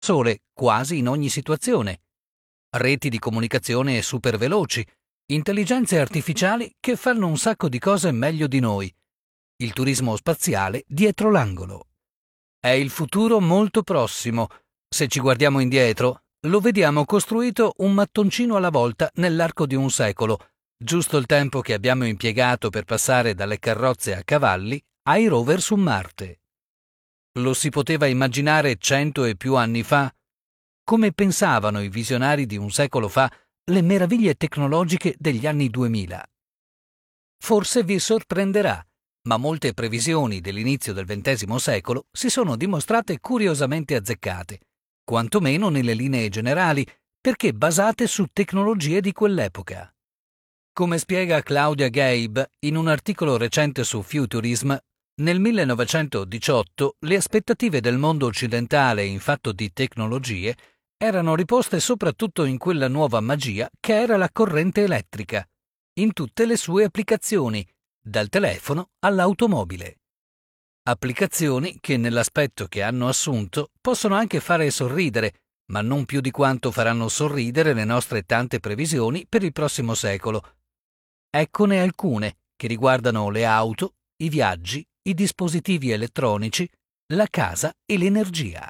sole quasi in ogni situazione, reti di comunicazione super veloci, intelligenze artificiali che fanno un sacco di cose meglio di noi, il turismo spaziale dietro l'angolo. È il futuro molto prossimo. Se ci guardiamo indietro, lo vediamo costruito un mattoncino alla volta nell'arco di un secolo, giusto il tempo che abbiamo impiegato per passare dalle carrozze a cavalli ai rover su Marte. Lo si poteva immaginare 100 e più anni fa? Come pensavano i visionari di un secolo fa le meraviglie tecnologiche degli anni 2000? Forse vi sorprenderà, ma molte previsioni dell'inizio del XX secolo si sono dimostrate curiosamente azzeccate, quantomeno nelle linee generali, perché basate su tecnologie di quell'epoca. Come spiega Claudia Gabe in un articolo recente su Futurism, nel 1918 le aspettative del mondo occidentale in fatto di tecnologie erano riposte soprattutto in quella nuova magia che era la corrente elettrica, in tutte le sue applicazioni, dal telefono all'automobile. Applicazioni che nell'aspetto che hanno assunto possono anche fare sorridere, ma non più di quanto faranno sorridere le nostre tante previsioni per il prossimo secolo. Eccone alcune che riguardano le auto, i viaggi, i dispositivi elettronici, la casa e l'energia.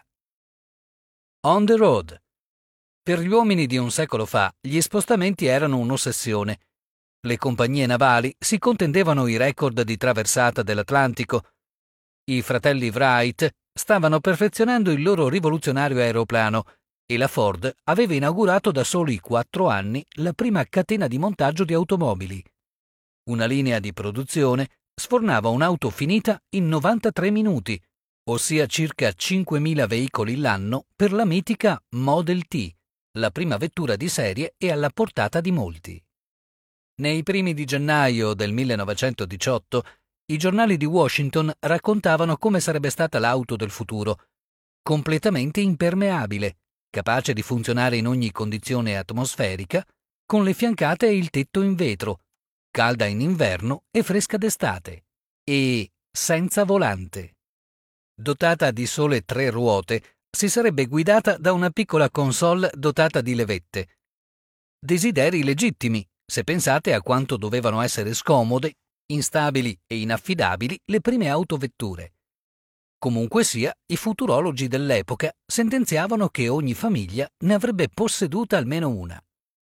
On the road. Per gli uomini di un secolo fa, gli spostamenti erano un'ossessione. Le compagnie navali si contendevano i record di traversata dell'Atlantico. I fratelli Wright stavano perfezionando il loro rivoluzionario aeroplano e la Ford aveva inaugurato da soli 4 anni la prima catena di montaggio di automobili. Una linea di produzione sfornava un'auto finita in 93 minuti, ossia circa 5.000 veicoli l'anno per la mitica Model T, la prima vettura di serie e alla portata di molti. Nei primi di gennaio del 1918, i giornali di Washington raccontavano come sarebbe stata l'auto del futuro, completamente impermeabile, capace di funzionare in ogni condizione atmosferica, con le fiancate e il tetto in vetro, calda in inverno e fresca d'estate, e senza volante. Dotata di sole 3 ruote, si sarebbe guidata da una piccola console dotata di levette. Desideri legittimi, se pensate a quanto dovevano essere scomode, instabili e inaffidabili le prime autovetture. Comunque sia, i futurologi dell'epoca sentenziavano che ogni famiglia ne avrebbe posseduta almeno una.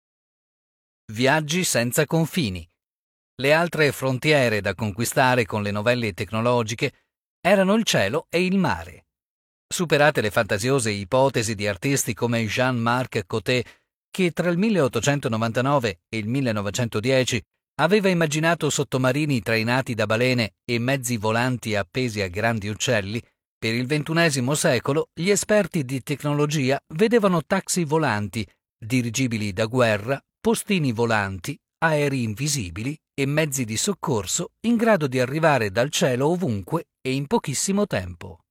Viaggi senza confini. Le altre frontiere da conquistare con le novelle tecnologiche erano il cielo e il mare. Superate le fantasiose ipotesi di artisti come Jean-Marc Coté, che tra il 1899 e il 1910 aveva immaginato sottomarini trainati da balene e mezzi volanti appesi a grandi uccelli, per il XXI secolo gli esperti di tecnologia vedevano taxi volanti, dirigibili da guerra, postini volanti, aerei invisibili e mezzi di soccorso in grado di arrivare dal cielo ovunque e in pochissimo tempo.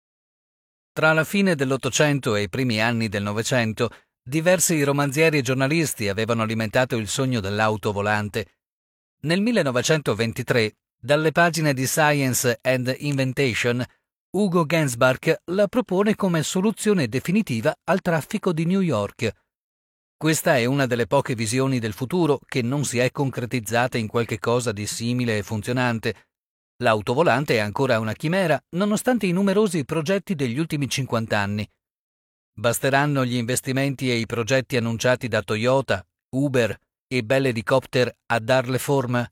Tra la fine dell'Ottocento e i primi anni del Novecento, diversi romanzieri e giornalisti avevano alimentato il sogno dell'auto volante. Nel 1923, dalle pagine di Science and Inventation, Hugo Gernsback la propone come soluzione definitiva al traffico di New York. Questa è una delle poche visioni del futuro che non si è concretizzata in qualche cosa di simile e funzionante. L'auto volante è ancora una chimera, nonostante i numerosi progetti degli ultimi 50 anni. Basteranno gli investimenti e i progetti annunciati da Toyota, Uber e Bell Helicopter a darle forma?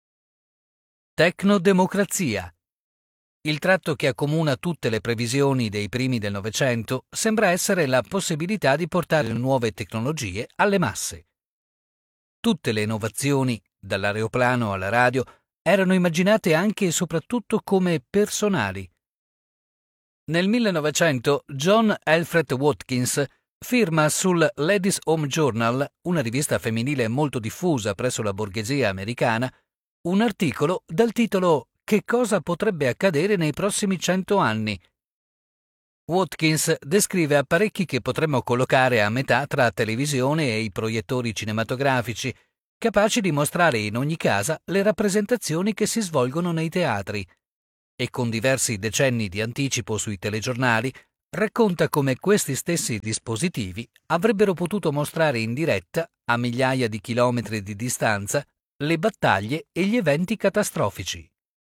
Tecnodemocrazia. Il tratto che accomuna tutte le previsioni dei primi del Novecento sembra essere la possibilità di portare nuove tecnologie alle masse. Tutte le innovazioni, dall'aeroplano alla radio, erano immaginate anche e soprattutto come personali. Nel 1900 John Alfred Watkins firma sul Ladies' Home Journal, una rivista femminile molto diffusa presso la borghesia americana, un articolo dal titolo «Che cosa potrebbe accadere nei prossimi 100 anni?». Watkins descrive apparecchi che potremmo collocare a metà tra televisione e i proiettori cinematografici, capaci di mostrare in ogni casa le rappresentazioni che si svolgono nei teatri, e con diversi decenni di anticipo sui telegiornali racconta come questi stessi dispositivi avrebbero potuto mostrare in diretta, a migliaia di chilometri di distanza, le battaglie e gli eventi catastrofici.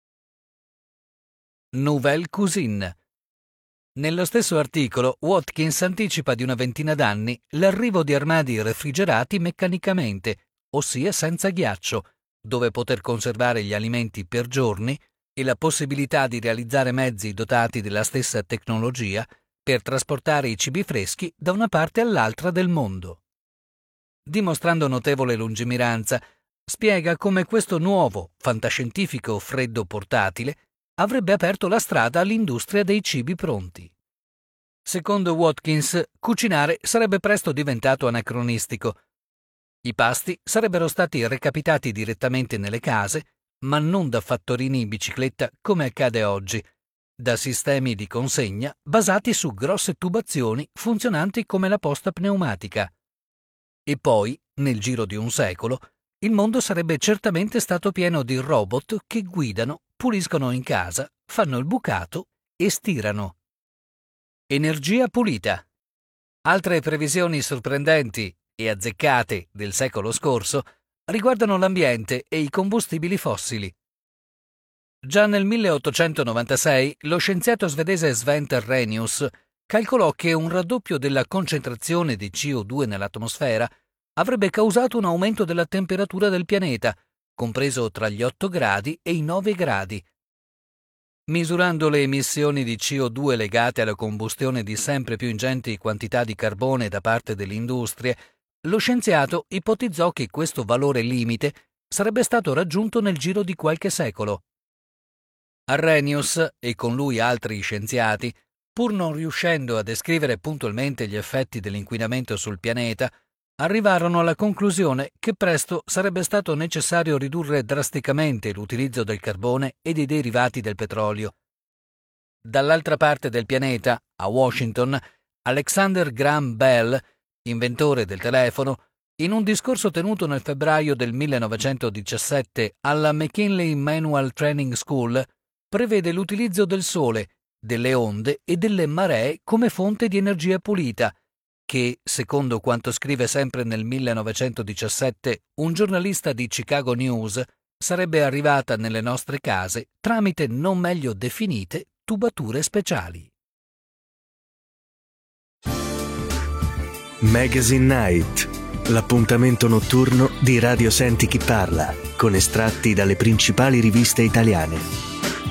Nouvelle Cuisine. Nello stesso articolo, Watkins anticipa di una ventina d'anni l'arrivo di armadi refrigerati meccanicamente, ossia senza ghiaccio, dove poter conservare gli alimenti per giorni e la possibilità di realizzare mezzi dotati della stessa tecnologia per trasportare i cibi freschi da una parte all'altra del mondo. Dimostrando notevole lungimiranza, spiega come questo nuovo, fantascientifico freddo portatile avrebbe aperto la strada all'industria dei cibi pronti. Secondo Watkins, cucinare sarebbe presto diventato anacronistico. I pasti sarebbero stati recapitati direttamente nelle case, ma non da fattorini in bicicletta come accade oggi, da sistemi di consegna basati su grosse tubazioni funzionanti come la posta pneumatica. E poi, nel giro di un secolo, il mondo sarebbe certamente stato pieno di robot che guidano, puliscono in casa, fanno il bucato e stirano. Energia pulita. Altre previsioni sorprendenti e azzeccate del secolo scorso riguardano l'ambiente e i combustibili fossili. Già nel 1896 lo scienziato svedese Sven Terrenius calcolò che un raddoppio della concentrazione di CO2 nell'atmosfera avrebbe causato un aumento della temperatura del pianeta, compreso tra gli 8 gradi e i 9 gradi. Misurando le emissioni di CO2 legate alla combustione di sempre più ingenti quantità di carbone da parte delle industrie, lo scienziato ipotizzò che questo valore limite sarebbe stato raggiunto nel giro di qualche secolo. Arrhenius, e con lui altri scienziati, pur non riuscendo a descrivere puntualmente gli effetti dell'inquinamento sul pianeta, arrivarono alla conclusione che presto sarebbe stato necessario ridurre drasticamente l'utilizzo del carbone e dei derivati del petrolio. Dall'altra parte del pianeta, a Washington, Alexander Graham Bell, inventore del telefono, in un discorso tenuto nel febbraio del 1917 alla McKinley Manual Training School, prevede l'utilizzo del sole, delle onde e delle maree come fonte di energia pulita, che, secondo quanto scrive sempre nel 1917 un giornalista di Chicago News, sarebbe arrivata nelle nostre case tramite non meglio definite tubature speciali. Magazine Night, l'appuntamento notturno di Radio Senti Chi Parla, con estratti dalle principali riviste italiane.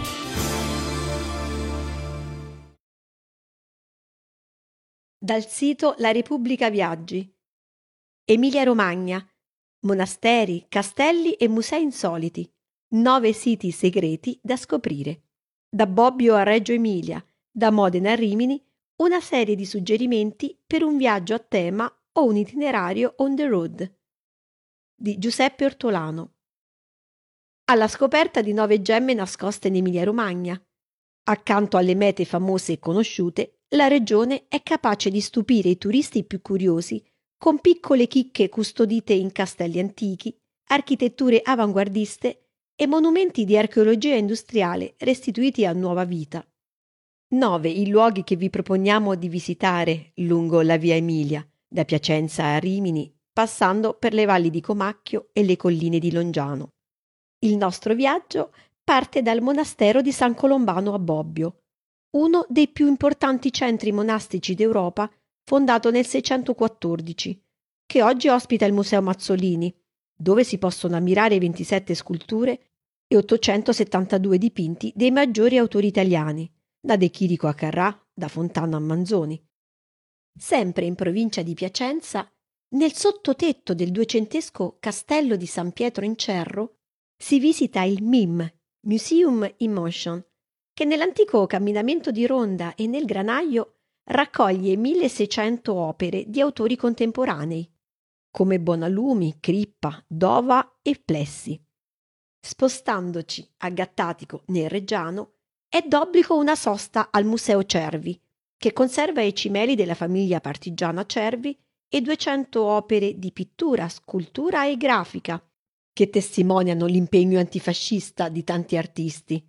Dal sito La Repubblica Viaggi. Emilia-Romagna. Monasteri, castelli e musei insoliti. 9 siti segreti da scoprire. Da Bobbio a Reggio Emilia, da Modena a Rimini, una serie di suggerimenti per un viaggio a tema o un itinerario on the road. Di Giuseppe Ortolano. Alla scoperta di 9 gemme nascoste in Emilia-Romagna. Accanto alle mete famose e conosciute, la regione è capace di stupire i turisti più curiosi con piccole chicche custodite in castelli antichi, architetture avanguardiste e monumenti di archeologia industriale restituiti a nuova vita. 9 i luoghi che vi proponiamo di visitare lungo la via Emilia, da Piacenza a Rimini, passando per le valli di Comacchio e le colline di Longiano. Il nostro viaggio parte dal monastero di San Colombano a Bobbio, uno dei più importanti centri monastici d'Europa, fondato nel 614, che oggi ospita il Museo Mazzolini, dove si possono ammirare 27 sculture e 872 dipinti dei maggiori autori italiani, da De Chirico a Carrà, da Fontana a Manzoni. Sempre in provincia di Piacenza, nel sottotetto del duecentesco castello di San Pietro in Cerro, si visita il MIM, Museum in Motion, che nell'antico camminamento di Ronda e nel granaio raccoglie 1600 opere di autori contemporanei, come Bonalumi, Crippa, Dova e Plessi. Spostandoci a Gattatico nel Reggiano, è d'obbligo una sosta al Museo Cervi, che conserva i cimeli della famiglia partigiana Cervi e 200 opere di pittura, scultura e grafica, che testimoniano l'impegno antifascista di tanti artisti.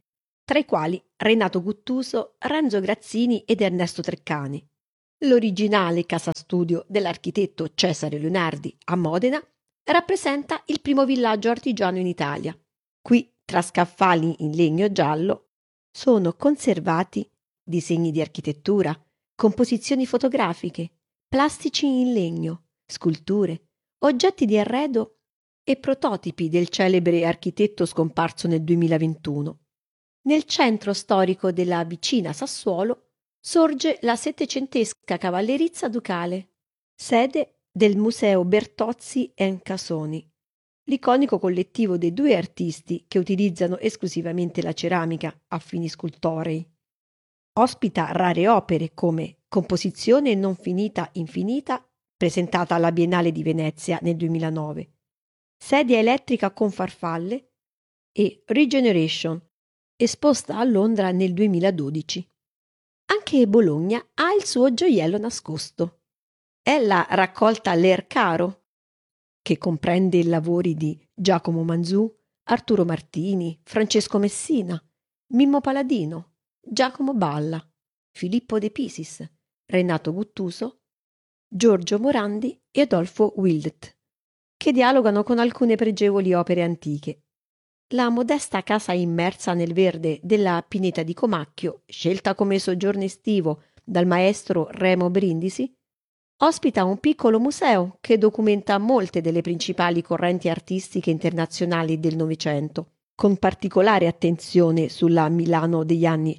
tra i quali Renato Guttuso, Renzo Grazzini ed Ernesto Treccani. L'originale casa studio dell'architetto Cesare Leonardi a Modena rappresenta il primo villaggio artigiano in Italia. Qui, tra scaffali in legno giallo, sono conservati disegni di architettura, composizioni fotografiche, plastici in legno, sculture, oggetti di arredo e prototipi del celebre architetto scomparso nel 2021. Nel centro storico della vicina Sassuolo sorge la settecentesca cavallerizza ducale, sede del Museo Bertozzi Casoni, l'iconico collettivo dei due artisti che utilizzano esclusivamente la ceramica a fini scultorei. Ospita rare opere come Composizione non finita infinita, presentata alla Biennale di Venezia nel 2009, Sedia elettrica con farfalle e Regeneration, esposta a Londra nel 2012. Anche Bologna ha il suo gioiello nascosto. È la raccolta Lercaro, che comprende i lavori di Giacomo Manzù, Arturo Martini, Francesco Messina, Mimmo Paladino, Giacomo Balla, Filippo De Pisis, Renato Guttuso, Giorgio Morandi e Adolfo Wildet, che dialogano con alcune pregevoli opere antiche. La modesta casa immersa nel verde della Pineta di Comacchio, scelta come soggiorno estivo dal maestro Remo Brindisi, ospita un piccolo museo che documenta molte delle principali correnti artistiche internazionali del Novecento, con particolare attenzione sulla Milano degli anni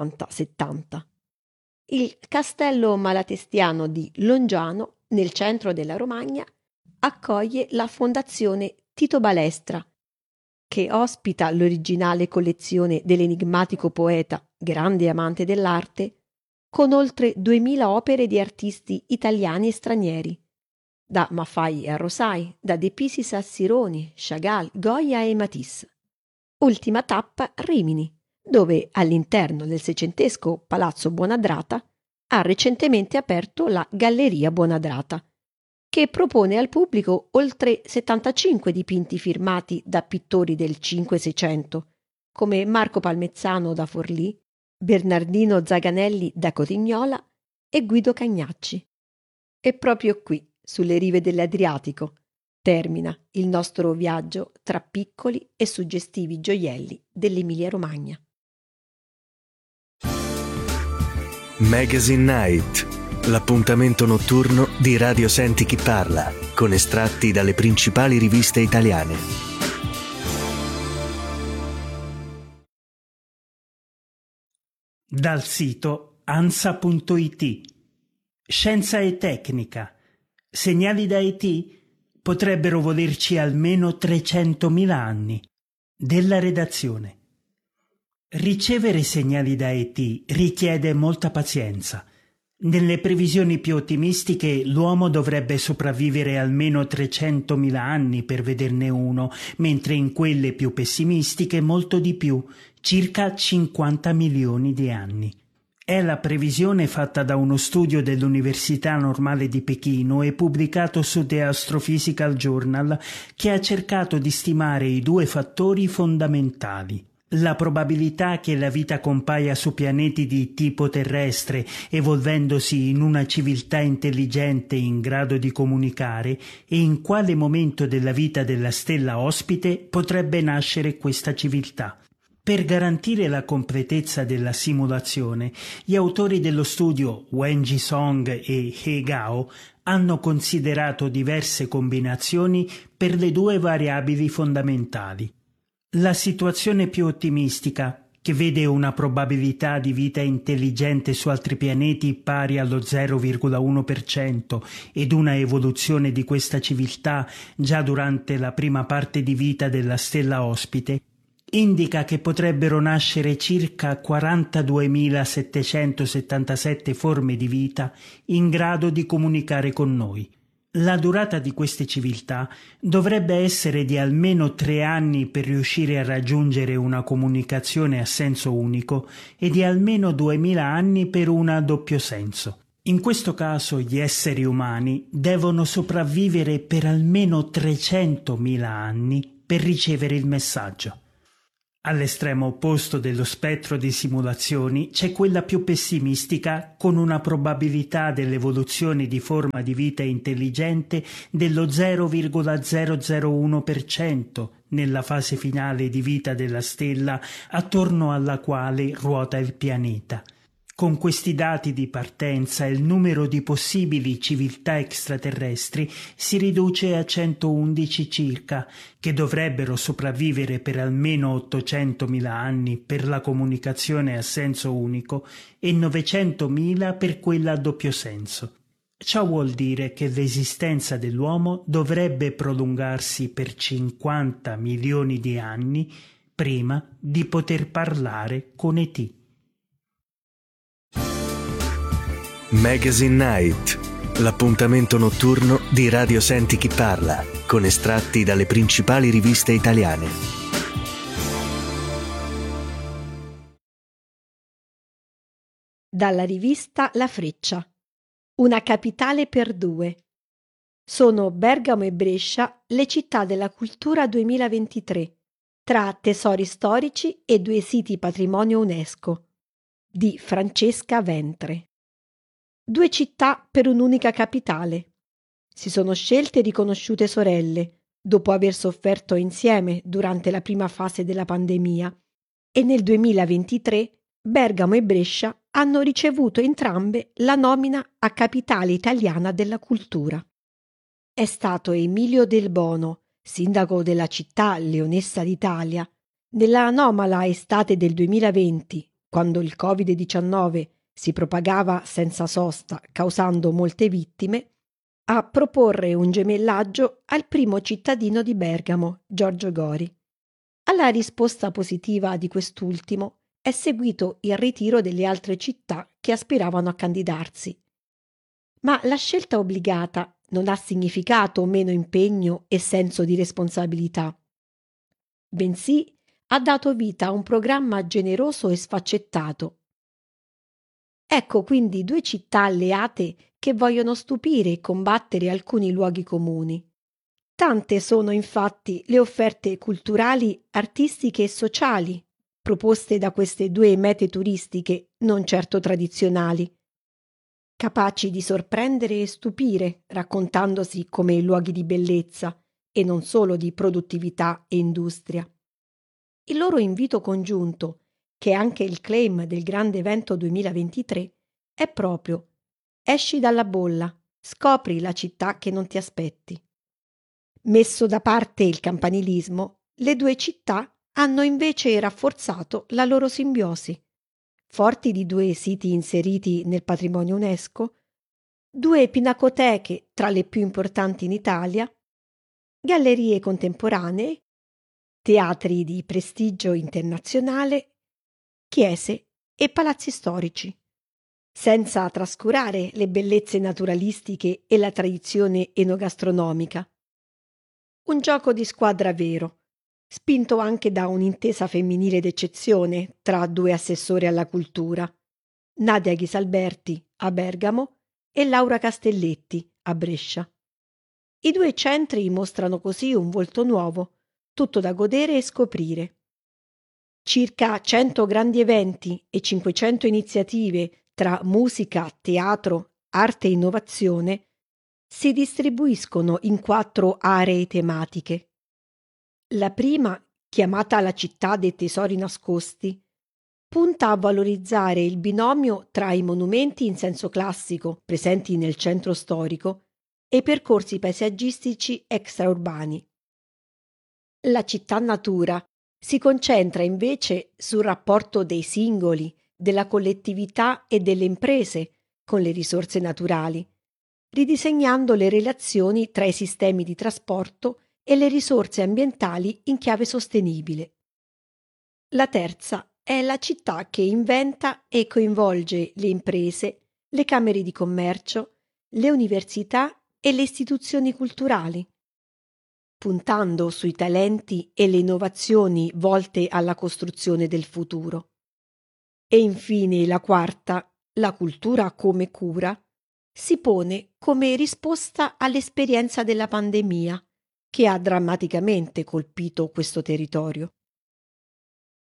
50-70. Il castello malatestiano di Longiano, nel centro della Romagna, accoglie la Fondazione Tito Balestra, che ospita l'originale collezione dell'enigmatico poeta, grande amante dell'arte, con oltre 2000 opere di artisti italiani e stranieri, da Maffei a Rosai, da De Pisis a Sironi, Chagall, Goya e Matisse. Ultima tappa Rimini, dove all'interno del seicentesco Palazzo Buonadrata ha recentemente aperto la Galleria Buonadrata, che propone al pubblico oltre 75 dipinti firmati da pittori del 5-600, come Marco Palmezzano da Forlì, Bernardino Zaganelli da Cotignola e Guido Cagnacci. E proprio qui, sulle rive dell'Adriatico, termina il nostro viaggio tra piccoli e suggestivi gioielli dell'Emilia-Romagna. Magazine Night, l'appuntamento notturno di Radio Senti Chi Parla, con estratti dalle principali riviste italiane. Dal sito ansa.it. Scienza e tecnica. Segnali da ET potrebbero volerci almeno 300.000 anni. Della redazione. Ricevere segnali da ET richiede molta pazienza. Nelle previsioni più ottimistiche l'uomo dovrebbe sopravvivere almeno 300.000 anni per vederne uno, mentre in quelle più pessimistiche molto di più, circa 50 milioni di anni. È la previsione fatta da uno studio dell'Università Normale di Pechino e pubblicato su The Astrophysical Journal, che ha cercato di stimare i due fattori fondamentali: la probabilità che la vita compaia su pianeti di tipo terrestre, evolvendosi in una civiltà intelligente in grado di comunicare, e in quale momento della vita della stella ospite potrebbe nascere questa civiltà. Per garantire la completezza della simulazione, gli autori dello studio Wenji Song e He Gao hanno considerato diverse combinazioni per le due variabili fondamentali. La situazione più ottimistica, che vede una probabilità di vita intelligente su altri pianeti pari allo 0,1% ed una evoluzione di questa civiltà già durante la prima parte di vita della stella ospite, indica che potrebbero nascere circa 42.777 forme di vita in grado di comunicare con noi. La durata di queste civiltà dovrebbe essere di almeno 3 anni per riuscire a raggiungere una comunicazione a senso unico e di almeno 2000 anni per una a doppio senso. In questo caso gli esseri umani devono sopravvivere per almeno 300.000 anni per ricevere il messaggio. All'estremo opposto dello spettro di simulazioni c'è quella più pessimistica, con una probabilità dell'evoluzione di forma di vita intelligente dello 0,001% nella fase finale di vita della stella attorno alla quale ruota il pianeta. Con questi dati di partenza il numero di possibili civiltà extraterrestri si riduce a 111 circa, che dovrebbero sopravvivere per almeno 800.000 anni per la comunicazione a senso unico e 900.000 per quella a doppio senso. Ciò vuol dire che l'esistenza dell'uomo dovrebbe prolungarsi per 50 milioni di anni prima di poter parlare con ET. Magazine Night, l'appuntamento notturno di Radio Senti Chi Parla, con estratti dalle principali riviste italiane. Dalla rivista La Freccia. Una capitale per due. Sono Bergamo e Brescia le città della cultura 2023, tra tesori storici e 2 siti patrimonio UNESCO, di Francesca Ventre. 2 città per un'unica capitale. Si sono scelte e riconosciute sorelle, dopo aver sofferto insieme durante la prima fase della pandemia, e nel 2023 Bergamo e Brescia hanno ricevuto entrambe la nomina a capitale italiana della cultura. È stato Emilio Del Bono, sindaco della città leonessa d'Italia, nella anomala estate del 2020, quando il Covid-19 si propagava senza sosta, causando molte vittime, a proporre un gemellaggio al primo cittadino di Bergamo, Giorgio Gori. Alla risposta positiva di quest'ultimo è seguito il ritiro delle altre città che aspiravano a candidarsi. Ma la scelta obbligata non ha significato meno impegno e senso di responsabilità, bensì ha dato vita a un programma generoso e sfaccettato. Ecco quindi 2 città alleate che vogliono stupire e combattere alcuni luoghi comuni. Tante sono infatti le offerte culturali, artistiche e sociali proposte da queste 2 mete turistiche non certo tradizionali, capaci di sorprendere e stupire, raccontandosi come luoghi di bellezza e non solo di produttività e industria. Il loro invito congiunto, che è anche il claim del grande evento 2023, è proprio: esci dalla bolla, scopri la città che non ti aspetti. Messo da parte il campanilismo, le 2 città hanno invece rafforzato la loro simbiosi. Forti di 2 siti inseriti nel patrimonio UNESCO, 2 pinacoteche tra le più importanti in Italia, gallerie contemporanee, teatri di prestigio internazionale, chiese e palazzi storici, senza trascurare le bellezze naturalistiche e la tradizione enogastronomica. Un gioco di squadra vero, spinto anche da un'intesa femminile d'eccezione tra 2 assessori alla cultura, Nadia Ghisalberti a Bergamo e Laura Castelletti a Brescia. I 2 centri mostrano così un volto nuovo, tutto da godere e scoprire. Circa 100 grandi eventi e 500 iniziative tra musica, teatro, arte e innovazione si distribuiscono in 4 aree tematiche. La prima, chiamata la città dei tesori nascosti, punta a valorizzare il binomio tra i monumenti in senso classico presenti nel centro storico e i percorsi paesaggistici extraurbani. La città natura si concentra invece sul rapporto dei singoli, della collettività e delle imprese con le risorse naturali, ridisegnando le relazioni tra i sistemi di trasporto e le risorse ambientali in chiave sostenibile. La terza è la città che inventa e coinvolge le imprese, le camere di commercio, le università e le istituzioni culturali, puntando sui talenti e le innovazioni volte alla costruzione del futuro. E infine la quarta, la cultura come cura, si pone come risposta all'esperienza della pandemia, che ha drammaticamente colpito questo territorio.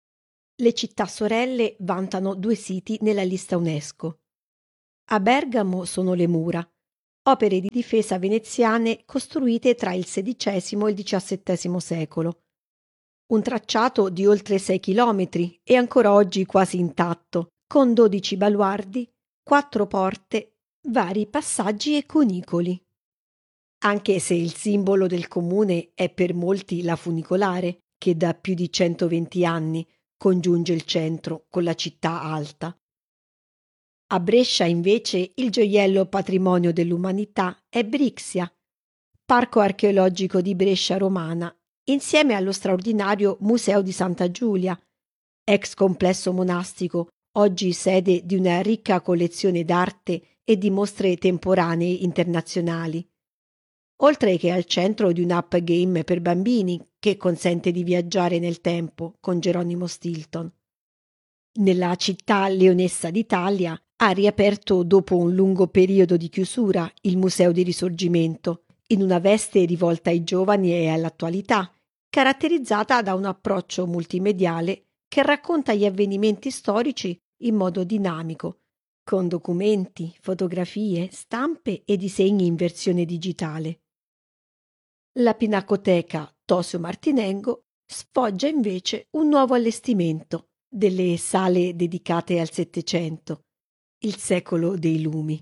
Le città sorelle vantano 2 siti nella lista UNESCO. A Bergamo sono le mura, opere di difesa veneziane costruite tra il XVI e il XVII secolo. Un tracciato di oltre 6 chilometri e ancora oggi quasi intatto, con 12 baluardi, 4 porte, vari passaggi e cunicoli. Anche se il simbolo del comune è per molti la funicolare, che da più di 120 anni congiunge il centro con la città alta. A Brescia, invece, il gioiello patrimonio dell'umanità è Brixia, parco archeologico di Brescia romana, insieme allo straordinario Museo di Santa Giulia, ex complesso monastico, oggi sede di una ricca collezione d'arte e di mostre temporanee internazionali, oltre che al centro di un'app game per bambini che consente di viaggiare nel tempo con Geronimo Stilton. Nella città leonessa d'Italia ha riaperto dopo un lungo periodo di chiusura il Museo di Risorgimento, in una veste rivolta ai giovani e all'attualità, caratterizzata da un approccio multimediale che racconta gli avvenimenti storici in modo dinamico, con documenti, fotografie, stampe e disegni in versione digitale. La Pinacoteca Tosio Martinengo sfoggia invece un nuovo allestimento delle sale dedicate al Settecento, il secolo dei lumi.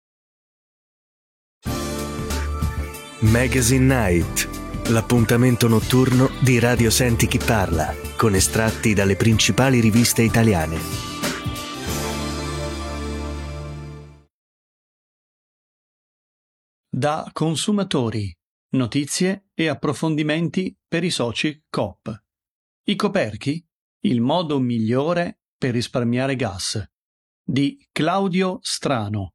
Magazine Night, l'appuntamento notturno di Radio Senti Chi Parla, con estratti dalle principali riviste italiane. Da consumatori, notizie e approfondimenti per i soci Coop. I coperchi? Il modo migliore per risparmiare gas. Di Claudio Strano.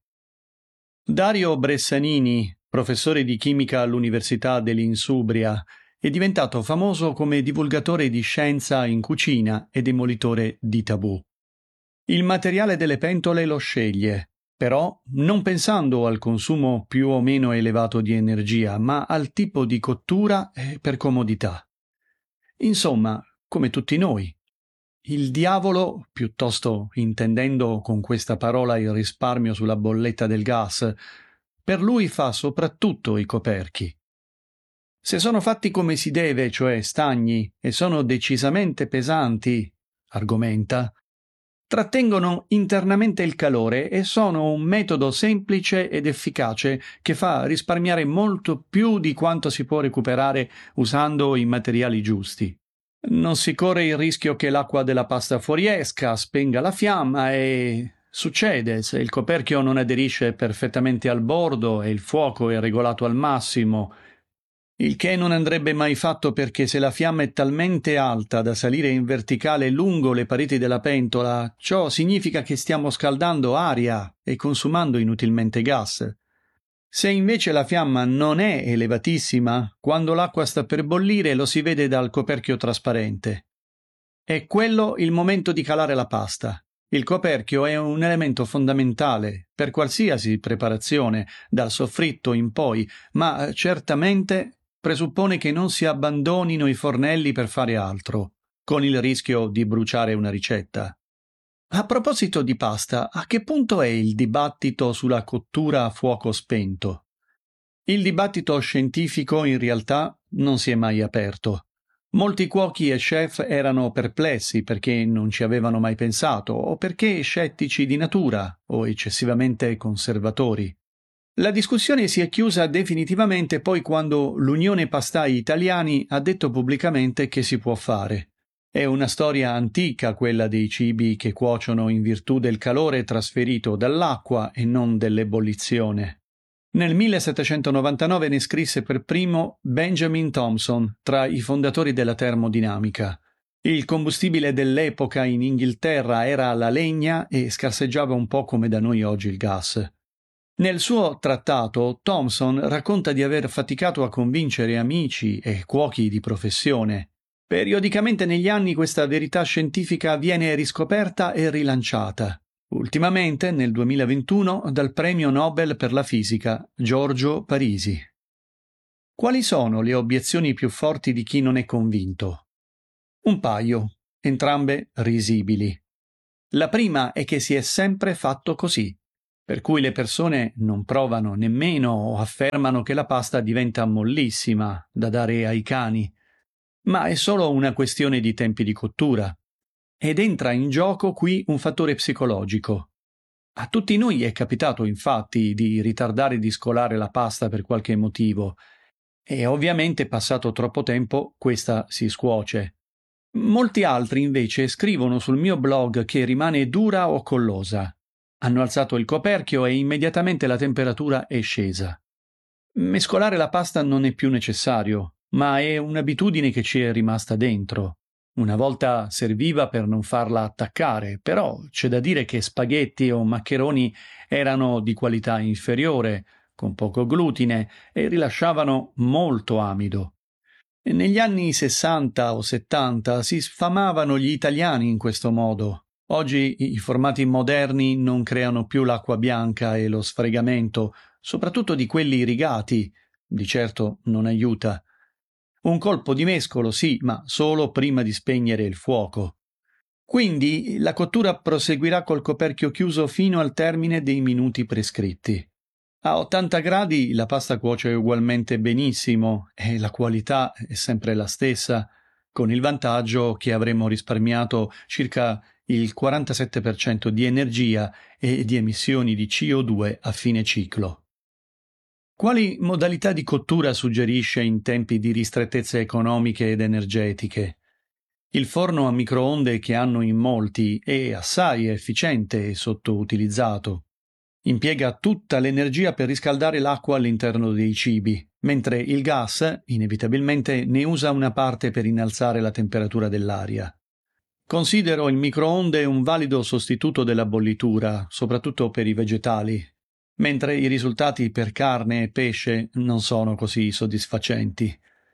Dario Bressanini, professore di chimica all'Università dell'Insubria, è diventato famoso come divulgatore di scienza in cucina e demolitore di tabù. Il materiale delle pentole lo sceglie, però non pensando al consumo più o meno elevato di energia, ma al tipo di cottura e per comodità. Insomma, come tutti noi. Il diavolo, piuttosto intendendo con questa parola il risparmio sulla bolletta del gas, per lui fa soprattutto i coperchi. Se sono fatti come si deve, cioè stagni, e sono decisamente pesanti, argomenta, trattengono internamente il calore e sono un metodo semplice ed efficace che fa risparmiare molto più di quanto si può recuperare usando i materiali giusti. Non si corre il rischio che l'acqua della pasta fuoriesca, spenga la fiamma e succede se il coperchio non aderisce perfettamente al bordo e il fuoco è regolato al massimo, il che non andrebbe mai fatto perché se la fiamma è talmente alta da salire in verticale lungo le pareti della pentola, ciò significa che stiamo scaldando aria e consumando inutilmente gas. Se invece la fiamma non è elevatissima, quando l'acqua sta per bollire lo si vede dal coperchio trasparente. È quello il momento di calare la pasta. Il coperchio è un elemento fondamentale per qualsiasi preparazione, dal soffritto in poi, ma certamente presuppone che non si abbandonino i fornelli per fare altro, con il rischio di bruciare una ricetta. A proposito di pasta, a che punto è il dibattito sulla cottura a fuoco spento? Il dibattito scientifico in realtà non si è mai aperto. Molti cuochi e chef erano perplessi perché non ci avevano mai pensato o perché scettici di natura o eccessivamente conservatori. La discussione si è chiusa definitivamente poi quando l'Unione Pastai Italiani ha detto pubblicamente che si può fare. È una storia antica quella dei cibi che cuociono in virtù del calore trasferito dall'acqua e non dell'ebollizione. Nel 1799 ne scrisse per primo Benjamin Thompson, tra i fondatori della termodinamica. Il combustibile dell'epoca in Inghilterra era la legna e scarseggiava un po' come da noi oggi il gas. Nel suo trattato, Thompson racconta di aver faticato a convincere amici e cuochi di professione. Periodicamente negli anni questa verità scientifica viene riscoperta e rilanciata. Ultimamente, nel 2021, dal premio Nobel per la fisica Giorgio Parisi. Quali sono le obiezioni più forti di chi non è convinto? Un paio. entrambe risibili. La prima è che si è sempre fatto così, per cui le persone non provano nemmeno o affermano che la pasta diventa mollissima da dare ai cani, ma è solo una questione di tempi di cottura. Ed entra in gioco qui un fattore psicologico. A tutti noi è capitato infatti di ritardare di scolare la pasta per qualche motivo, e ovviamente passato troppo tempo questa si scuoce. Molti altri invece scrivono sul mio blog che rimane dura o collosa. Hanno alzato il coperchio e immediatamente la temperatura è scesa. Mescolare la pasta non è più necessario, ma è un'abitudine che ci è rimasta dentro. Una volta serviva per non farla attaccare, però c'è da dire che spaghetti o maccheroni erano di qualità inferiore, con poco glutine e rilasciavano molto amido. E negli anni 60 o 70 si sfamavano gli italiani in questo modo. Oggi i formati moderni non creano più l'acqua bianca e lo sfregamento, soprattutto di quelli irrigati. Di certo non aiuta. Un colpo di mescolo sì, ma solo prima di spegnere il fuoco. Quindi la cottura proseguirà col coperchio chiuso fino al termine dei minuti prescritti. A 80 gradi la pasta cuoce ugualmente benissimo e la qualità è sempre la stessa, con il vantaggio che avremo risparmiato circa il 47% di energia e di emissioni di CO2 a fine ciclo. Quali modalità di cottura suggerisce in tempi di ristrettezze economiche ed energetiche? Il forno a microonde che hanno in molti è assai efficiente e sottoutilizzato. Impiega tutta l'energia per riscaldare l'acqua all'interno dei cibi, mentre il gas inevitabilmente ne usa una parte per innalzare la temperatura dell'aria. Considero il microonde un valido sostituto della bollitura, soprattutto per i vegetali, mentre i risultati per carne e pesce non sono così soddisfacenti.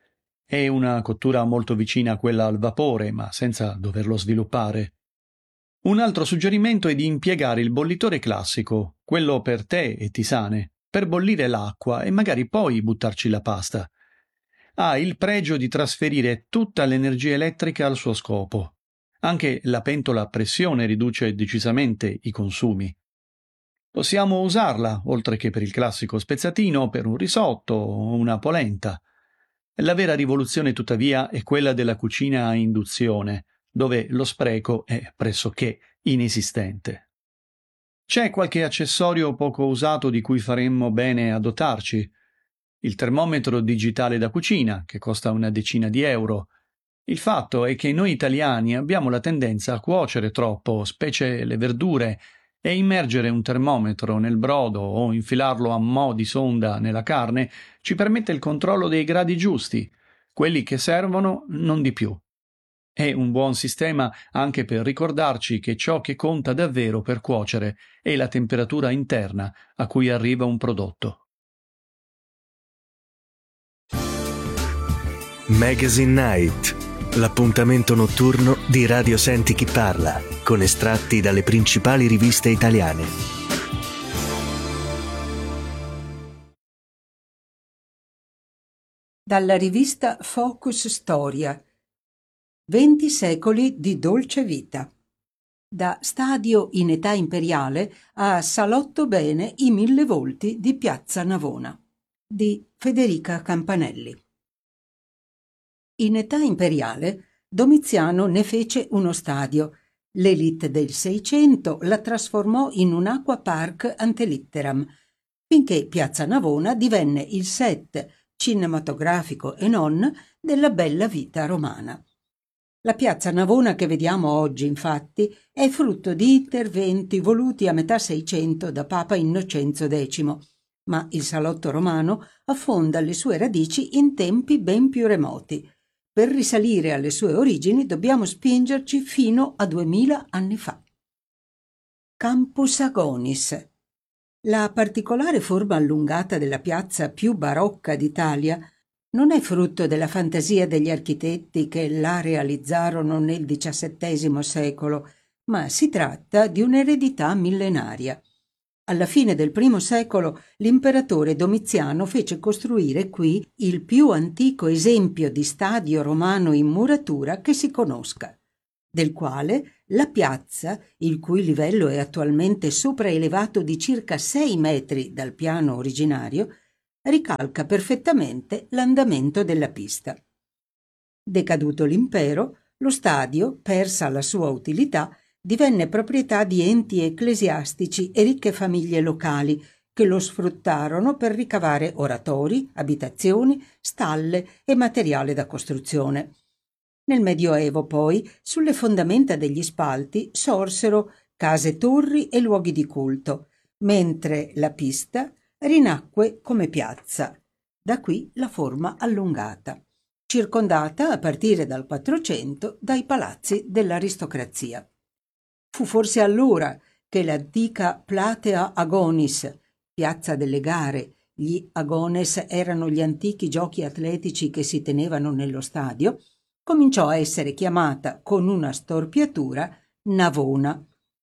È una cottura molto vicina a quella al vapore, ma senza doverlo sviluppare. Un altro suggerimento è di impiegare il bollitore classico, quello per tè e tisane, per bollire l'acqua e magari poi buttarci la pasta. Ha il pregio di trasferire tutta l'energia elettrica al suo scopo. Anche la pentola a pressione riduce decisamente i consumi. Possiamo usarla, oltre che per il classico spezzatino, per un risotto o una polenta. La vera rivoluzione, tuttavia, è quella della cucina a induzione, dove lo spreco è pressoché inesistente. C'è qualche accessorio poco usato di cui faremmo bene a dotarci? Il termometro digitale da cucina, che costa una decina di euro. Il fatto è che noi italiani abbiamo la tendenza a cuocere troppo, specie le verdure, e immergere un termometro nel brodo o infilarlo a mo' di sonda nella carne ci permette il controllo dei gradi giusti, quelli che servono, non di più. È un buon sistema anche per ricordarci che ciò che conta davvero per cuocere è la temperatura interna a cui arriva un prodotto. Magazine Night, l'appuntamento notturno di Radio Senti Chi Parla, con estratti dalle principali riviste italiane. Dalla rivista Focus Storia. 20 secoli di dolce vita. Da Stadio in età imperiale a Salotto bene i 1000 volti di Piazza Navona. Di Federica Campanelli. In età imperiale Domiziano ne fece uno stadio. L'élite del Seicento la trasformò in un acqua park ante litteram, finché Piazza Navona divenne il set cinematografico e non della bella vita romana. La Piazza Navona che vediamo oggi, infatti, è frutto di interventi voluti a metà Seicento da Papa Innocenzo X, ma il salotto romano affonda le sue radici in tempi ben più remoti. Per risalire alle sue origini dobbiamo spingerci fino a 2000 anni fa. Campus Agonis. La particolare forma allungata della piazza più barocca d'Italia non è frutto della fantasia degli architetti che la realizzarono nel XVII secolo, ma si tratta di un'eredità millenaria. Alla fine del I secolo l'imperatore Domiziano fece costruire qui il più antico esempio di stadio romano in muratura che si conosca. del quale la piazza, il cui livello è attualmente sopraelevato di circa 6 metri dal piano originario, ricalca perfettamente l'andamento della pista. Decaduto l'impero, lo stadio, persa la sua utilità, divenne proprietà di enti ecclesiastici e ricche famiglie locali che lo sfruttarono per ricavare oratori, abitazioni, stalle e materiale da costruzione. Nel Medioevo, poi, sulle fondamenta degli spalti sorsero case torri e luoghi di culto, mentre la pista rinacque come piazza. Da qui la forma allungata, circondata a partire dal 400 dai palazzi dell'aristocrazia. Fu forse allora che l'antica Platea Agonis, piazza delle gare, gli agones erano gli antichi giochi atletici che si tenevano nello stadio, cominciò a essere chiamata con una storpiatura Navona.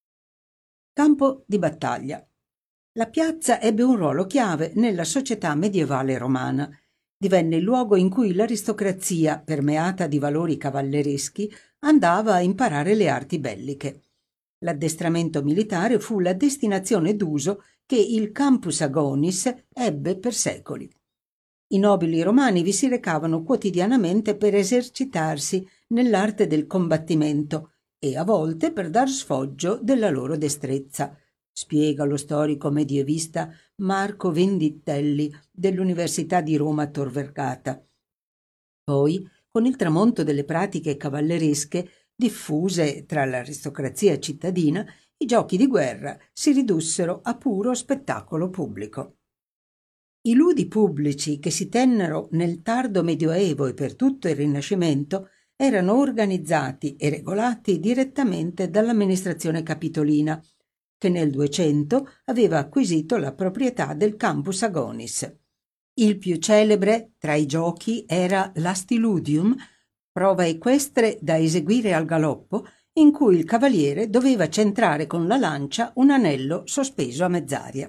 Campo di battaglia. La piazza ebbe un ruolo chiave nella società medievale romana. Divenne il luogo in cui l'aristocrazia, permeata di valori cavallereschi, andava a imparare le arti belliche. L'addestramento militare fu la destinazione d'uso che il Campus Agonis ebbe per secoli. I nobili romani vi si recavano quotidianamente per esercitarsi nell'arte del combattimento e a volte per dar sfoggio della loro destrezza, spiega lo storico medievista Marco Venditelli dell'Università di Roma Tor Vergata. Poi, con il tramonto delle pratiche cavalleresche diffuse tra l'aristocrazia cittadina, i giochi di guerra si ridussero a puro spettacolo pubblico. I ludi pubblici che si tennero nel tardo Medioevo e per tutto il Rinascimento erano organizzati e regolati direttamente dall'amministrazione capitolina, che nel 200 aveva acquisito la proprietà del Campus Agonis. Il più celebre tra i giochi era l'Astiludium, prova equestre da eseguire al galoppo, in cui il cavaliere doveva centrare con la lancia un anello sospeso a mezz'aria.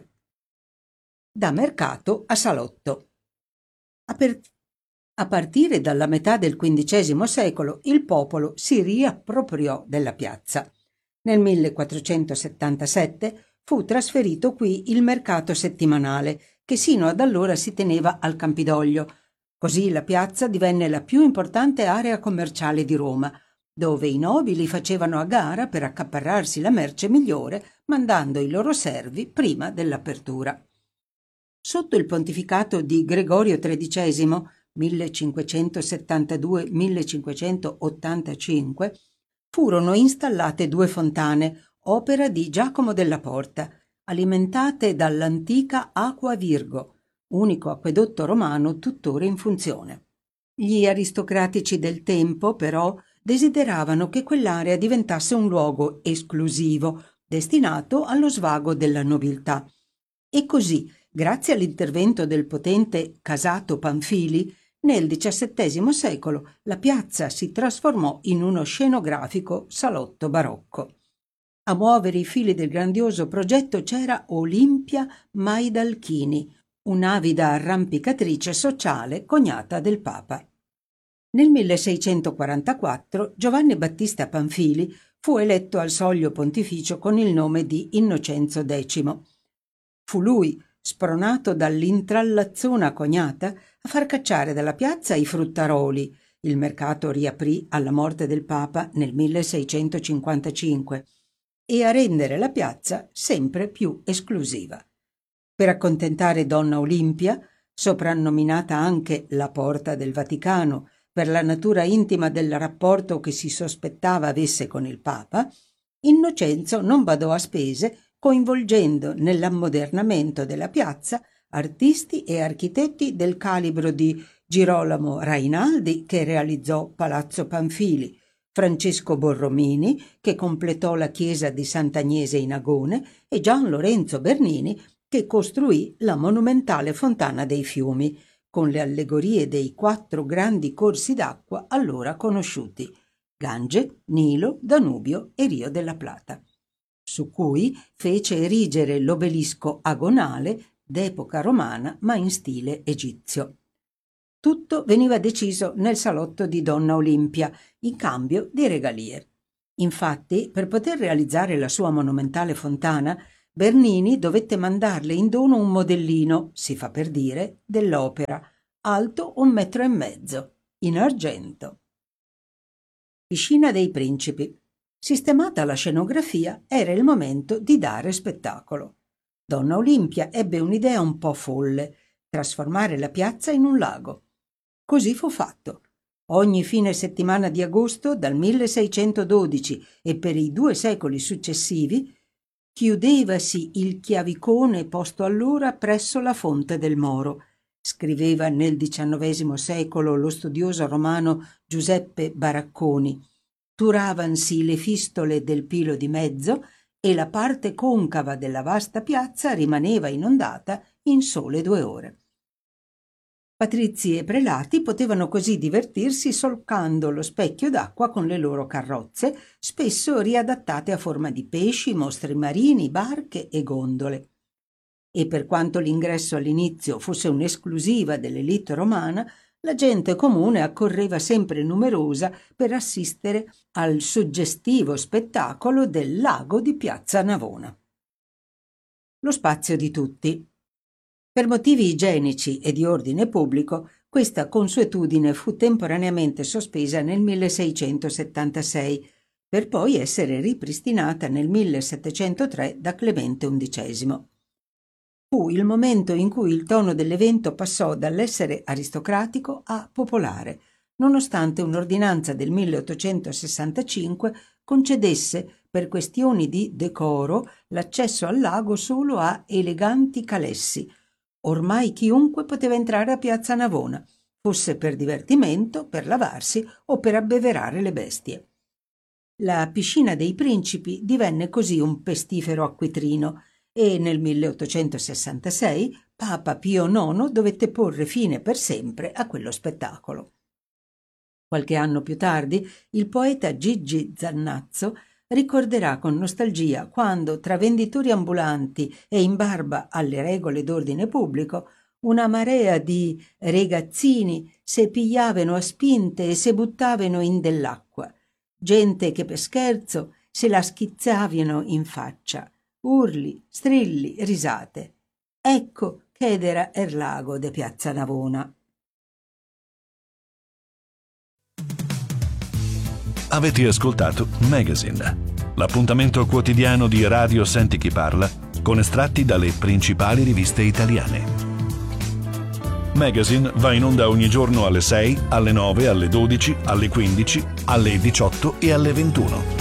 Da mercato a salotto. A partire dalla metà del XV secolo il popolo si riappropriò della piazza. Nel 1477 fu trasferito qui il mercato settimanale, che sino ad allora si teneva al Campidoglio. Così la piazza divenne la più importante area commerciale di Roma, dove i nobili facevano a gara per accaparrarsi la merce migliore, mandando i loro servi prima dell'apertura. Sotto il pontificato di Gregorio XIII, 1572-1585, furono installate 2 fontane, opera di Giacomo della Porta, alimentate dall'antica Aqua Virgo, unico acquedotto romano tuttora in funzione. Gli aristocratici del tempo, però, desideravano che quell'area diventasse un luogo esclusivo, destinato allo svago della nobiltà. E così, grazie all'intervento del potente Casato Panfili, nel XVII secolo la piazza si trasformò in uno scenografico salotto barocco. A muovere i fili del grandioso progetto c'era Olimpia Maidalchini, un'avida arrampicatrice sociale cognata del Papa. Nel 1644 Giovanni Battista Panfili fu eletto al soglio pontificio con il nome di Innocenzo X. Fu lui, spronato dall'intrallazzona cognata, a far cacciare dalla piazza i fruttaroli. Il mercato riaprì alla morte del Papa nel 1655 e a rendere la piazza sempre più esclusiva. Per accontentare Donna Olimpia, soprannominata anche la Porta del Vaticano per la natura intima del rapporto che si sospettava avesse con il Papa, Innocenzo non badò a spese, coinvolgendo nell'ammodernamento della piazza artisti e architetti del calibro di Girolamo Rainaldi, che realizzò Palazzo Panfili, Francesco Borromini, che completò la chiesa di Sant'Agnese in Agone, e Gian Lorenzo Bernini, che costruì la monumentale Fontana dei Fiumi, con le allegorie dei 4 grandi corsi d'acqua allora conosciuti: Gange, Nilo, Danubio e Rio della Plata, su cui fece erigere l'obelisco agonale d'epoca romana ma in stile egizio. Tutto veniva deciso nel salotto di Donna Olimpia, in cambio di regalie. Infatti, per poter realizzare la sua monumentale fontana, Bernini dovette mandarle in dono un modellino, si fa per dire, dell'opera, alto 1,5 metri, in argento. Piscina dei Principi. Sistemata la scenografia, era il momento di dare spettacolo. Donna Olimpia ebbe un'idea un po' folle: trasformare la piazza in un lago. Così fu fatto. Ogni fine settimana di agosto, dal 1612 e per i 2 secoli successivi, chiudevasi il chiavicone posto allora presso la fonte del Moro, scriveva nel XIX secolo lo studioso romano Giuseppe Baracconi. Turavansi le fistole del Pilo di Mezzo e la parte concava della vasta piazza rimaneva inondata in sole 2 ore. Patrizi e prelati potevano così divertirsi solcando lo specchio d'acqua con le loro carrozze, spesso riadattate a forma di pesci, mostri marini, barche e gondole. E per quanto l'ingresso all'inizio fosse un'esclusiva dell'élite romana, la gente comune accorreva sempre numerosa per assistere al suggestivo spettacolo del lago di Piazza Navona. Lo spazio di tutti. Per motivi igienici e di ordine pubblico, questa consuetudine fu temporaneamente sospesa nel 1676, per poi essere ripristinata nel 1703 da Clemente XI. Fu il momento in cui il tono dell'evento passò dall'essere aristocratico a popolare, nonostante un'ordinanza del 1865 concedesse, per questioni di decoro, l'accesso al lago solo a eleganti calessi. Ormai chiunque poteva entrare a Piazza Navona, fosse per divertimento, per lavarsi o per abbeverare le bestie. La piscina dei Principi divenne così un pestifero acquitrino e nel 1866 Papa Pio IX dovette porre fine per sempre a quello spettacolo. Qualche anno più tardi, il poeta Gigi Zannazzo ricorderà con nostalgia quando, tra venditori ambulanti e in barba alle regole d'ordine pubblico, una marea di ragazzini se pigliavano a spinte e se buttavano in dell'acqua, gente che per scherzo se la schizzavano in faccia, urli, strilli, risate. Ecco che era il lago de Piazza Navona. Avete ascoltato Magazine, l'appuntamento quotidiano di Radio Senti Chi Parla con estratti dalle principali riviste italiane. Magazine va in onda ogni giorno alle 6, alle 9, alle 12, alle 15, alle 18 e alle 21.